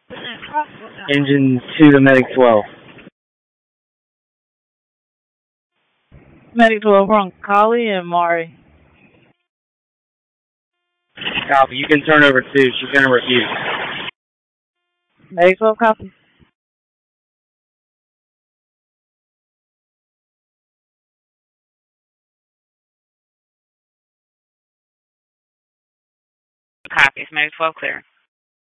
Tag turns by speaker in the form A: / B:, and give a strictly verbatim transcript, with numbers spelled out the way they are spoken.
A: Engine two to Medic twelve.
B: Medic twelve from Kali and Mari.
A: Copy. You can turn over two. She's going to refuse.
B: Medic twelve, copy.
C: Copy. It's Medic twelve clear.